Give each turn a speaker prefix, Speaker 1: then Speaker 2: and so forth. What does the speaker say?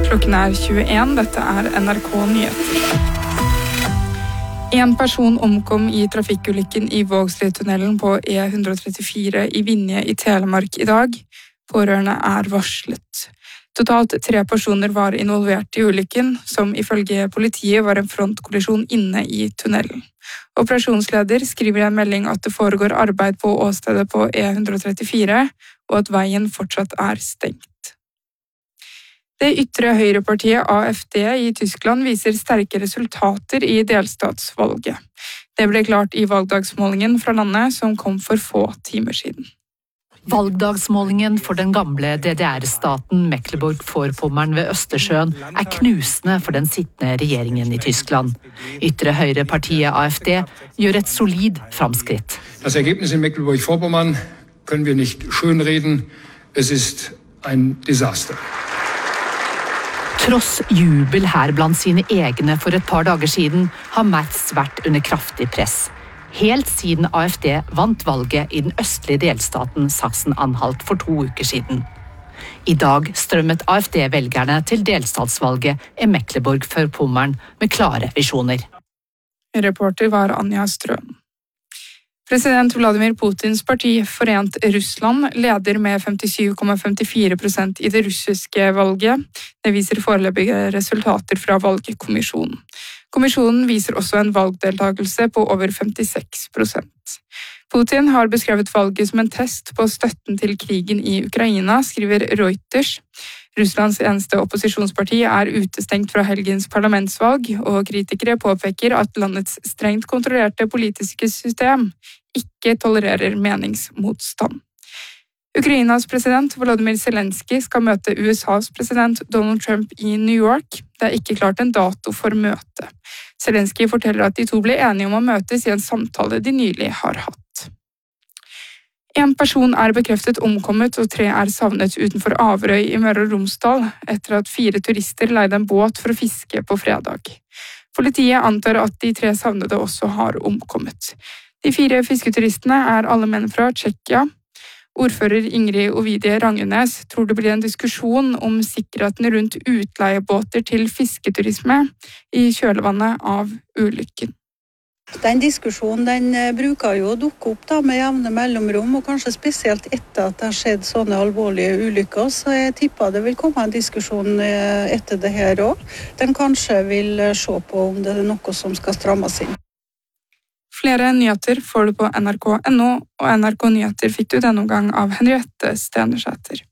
Speaker 1: Klokken 21, dette NRK Nyheter. En person omkom i trafikkulykken i Vågslidtunnelen på E134 i Vinje i Telemark i dag. Pårørende varslet. Totalt 3 personer var involvert i ulykken, som ifølge politiet var en frontkollisjon inne i tunnelen. Operasjonsleder skriver i en melding at det foregår arbeid på åstedet på E134, og at veien fortsatt stengt. Det ytre høyrepartiet AfD i Tyskland viser sterke resultater i delstatsvalget. Det ble klart i valgdagsmålingen fra landet som kom for få timer siden.
Speaker 2: Valgdagsmålingen for den gamle DDR-staten Mecklenburg-Vorpommern ved Østersjøen knusende for den sittende regjeringen i Tyskland. Ytre høyrepartiet AfD gjør et solid framskritt.
Speaker 3: Das Ergebnis in Mecklenburg-Vorpommern können wir nicht schönreden. Es ist ein Desaster.
Speaker 2: Tross jubel her blant sine egne for et par dager siden, har Merz vært under kraftig press. Helt siden AfD vant valget i den østlige delstaten Sachsen-Anhalt for 2 uker siden. I dag strømmet AfD-velgerne til delstatsvalget i Mecklenburg-Vorpommern med klare visjoner.
Speaker 1: Reporter var Anja Strøm. President Vladimir Putins parti Forent Russland leder med 57,54% i det russiske valget. Det viser foreløpige resultater fra valgkommisjonen. Kommisjonen viser også en valgdeltakelse på over 56%. Putin har beskrevet valget som en test på støtten til krigen i Ukraina, skriver Reuters. Russlands eneste opposisjonsparti utestengt fra helgens parlamentsvalg, og kritikere påpeker at landets strengt kontrollerte politiske system ikke tolererer meningsmotstand. Ukrainas president Volodymyr Zelenskyj skal møte USAs president Donald Trump i New York. Det ikke klart en dato for møtet. Zelenskyj forteller at de to ble enige om å møtes i en samtale de nylig har hatt. En person bekreftet omkommet og 3 savnet utenfor Averøy i Møre og Romsdal etter at 4 turister leide en båt for å fiske på fredag. Politiet antar at de 3 savnede også har omkommet. De 4 fisketuristene alle menn fra Tsjekkia. Ordfører Ingrid Ovidie Rangenes tror det blir en diskusjon om sikkerheten rundt utleiebåter til fisketurisme i kjølvannet av ulykken.
Speaker 4: Den diskusjonen bruker jo å dukke opp med jevne mellomrom, og kanskje spesielt etter at det har skjedd sånne alvorlige ulykker, så jeg tipper det vil komme en diskusjon etter det her også. Den kanskje vil se på om det noe som skal strammes inn.
Speaker 1: Flere nyheter får du på nrk.no, og NRK Nyheter fikk du denne omgang av Henriette Stenersæter.